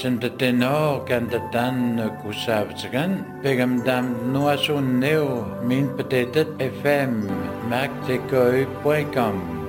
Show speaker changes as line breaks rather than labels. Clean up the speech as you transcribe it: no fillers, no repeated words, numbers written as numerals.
Tendeteno Gandatan Kusavzagan Begam Dam Noasun Neo Min Petetet FM Magtekoi.com